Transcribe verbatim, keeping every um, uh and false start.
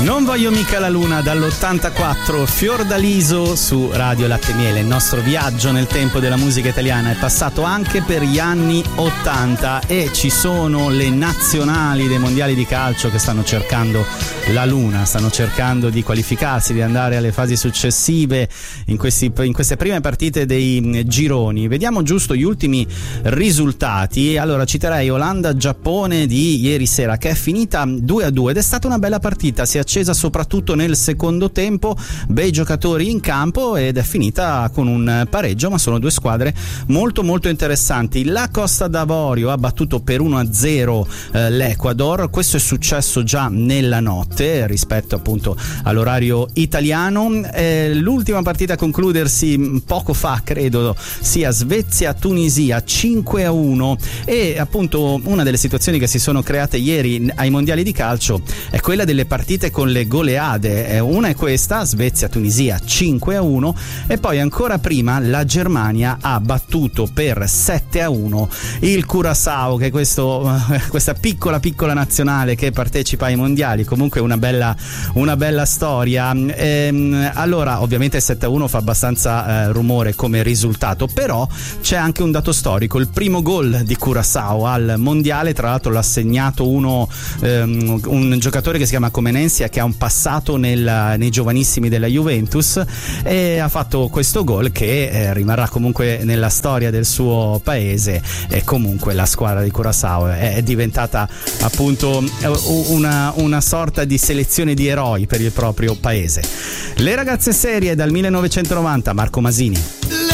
Non voglio mica la luna dall'ottantaquattro, Fiordaliso su Radio Latte Miele. Il nostro viaggio nel tempo della musica italiana è passato anche per gli anni ottanta e ci sono le nazionali dei mondiali di calcio che stanno cercando la luna, stanno cercando di qualificarsi, di andare alle fasi successive in, questi, in queste prime partite dei gironi. Vediamo giusto gli ultimi risultati. Allora citerei Olanda-Giappone di ieri sera, che è finita due a due ed è stata una bella partita, si è accesa soprattutto nel secondo tempo, bei giocatori in campo ed è finita con un pareggio, ma sono due squadre molto molto interessanti. La Costa d'Avorio ha battuto per uno a zero eh, l'Ecuador, questo è successo già nella notte rispetto appunto all'orario italiano. Eh, l'ultima partita a concludersi poco fa credo sia Svezia-Tunisia cinque a uno e appunto una delle situazioni che si sono create ieri ai mondiali di calcio è quella delle partite con le goleade. Una è questa, Svezia-Tunisia cinque a uno, e poi ancora prima la Germania ha battuto per sette a uno il Curaçao, che è questo, questa piccola piccola nazionale che partecipa ai mondiali. Comunque una bella, una bella storia. Ehm, allora ovviamente sette a uno fa abbastanza eh, rumore come risultato, però c'è anche un dato storico: il primo gol di Curaçao al mondiale, tra l'altro l'ha segnato uno ehm, un giocatore che si chiama Comenensia, che ha un passato nel, nei giovanissimi della Juventus, e ha fatto questo gol che eh, rimarrà comunque nella storia del suo paese. E comunque la squadra di Curaçao è, è diventata appunto una, una sorta di selezione di eroi per il proprio paese. Le ragazze serie dal millenovecentonovanta, Marco Masini.